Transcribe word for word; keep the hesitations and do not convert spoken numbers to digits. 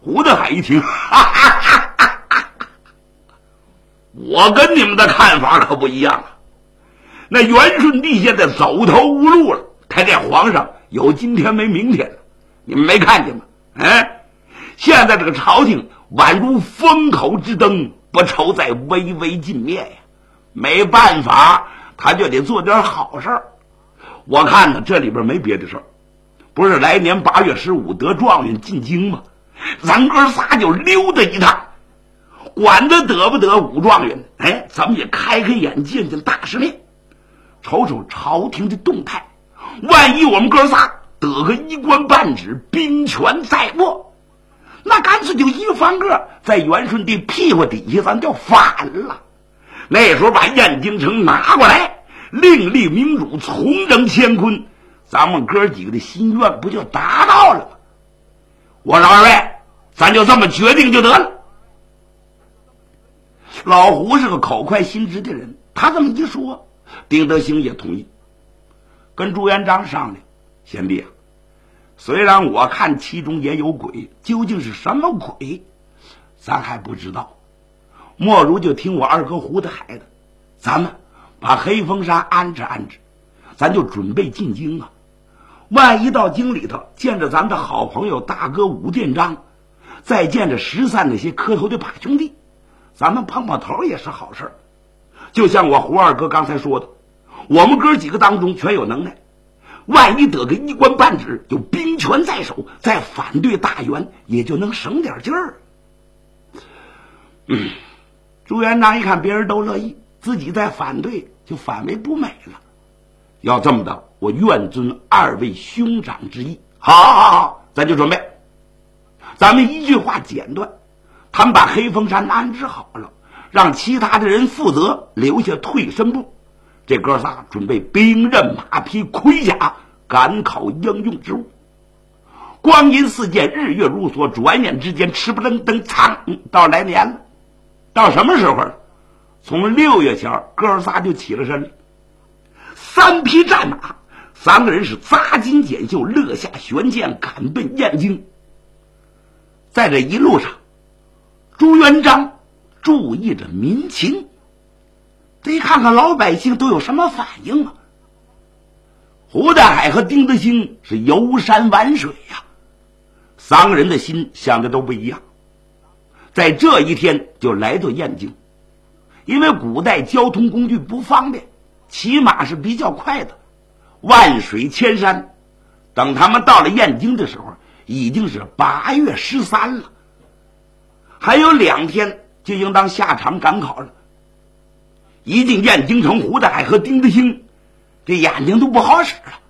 胡德海一听，哈哈哈哈哈，我跟你们的看法可不一样啊。那元顺帝现在走投无路了，他这皇上有今天没明天了，你们没看见吗？哎，现在这个朝廷宛如风口之灯，不愁在微微尽灭呀。没办法，他就得做点好事儿。我看呢，这里边没别的事儿，不是来年八月十五得状元进京吗？咱哥仨就溜达一趟，管他得不得武状元，哎，咱们也开开眼，见见大世面，瞅瞅朝廷的动态。万一我们哥仨得个一官半职，兵权在握，那干脆就一翻个在元顺帝屁股底下，咱就反了。那时候把燕京城拿过来，另立明主，重整乾坤，咱们哥几个的心愿不就达到了吗？我说二位，咱就这么决定就得了。老胡是个口快心直的人，他这么一说，丁德兴也同意，跟朱元璋商量，贤弟啊，虽然我看其中也有鬼，究竟是什么鬼咱还不知道，莫如就听我二哥胡德海的，咱们把黑风山安置安置，咱就准备进京啊。万一到京里头见着咱的好朋友大哥武殿章，再见着十三那些磕头的把兄弟，咱们碰碰头也是好事。就像我胡二哥刚才说的，我们哥几个当中全有能耐，万一得个一官半职，有兵权在手，再反对大元也就能省点劲儿。嗯，朱元璋一看别人都乐意，自己再反对就反为不美了。要这么的，我愿遵二位兄长之意。好好好，咱就准备。咱们一句话简短，他们把黑风山安置好了，让其他的人负责，留下退身部。这哥仨准备兵刃马匹盔甲，赶考应用之物。光阴似箭，日月如梭，转眼之间，吃不楞登，苍到来年了。到什么时候了？从六月前，哥仨就起了身了。三匹战马，三个人是扎金剪袖，勒下悬剑，赶奔燕京。在这一路上，朱元璋注意着民情，得看看老百姓都有什么反应啊。胡大海和丁德兴是游山玩水呀、啊，三个人的心想的都不一样。在这一天就来到燕京，因为古代交通工具不方便，骑马是比较快的，万水千山。等他们到了燕京的时候，已经是八月十三了，还有两天就应当下场赶考了。一进燕京城，胡大海和丁德兴这眼睛都不好使了，